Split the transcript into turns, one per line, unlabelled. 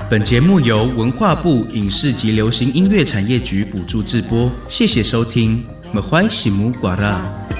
本节目由文化部影视及流行音乐产业局补助制播，谢谢收听。么欢喜姆呱啦。